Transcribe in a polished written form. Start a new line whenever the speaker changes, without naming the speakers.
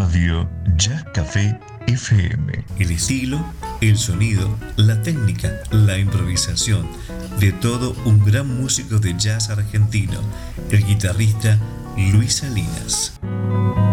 Radio Jazz Café FM.
El estilo, el sonido, la técnica, la improvisación, de todo un gran músico de jazz argentino, el guitarrista Luis Salinas.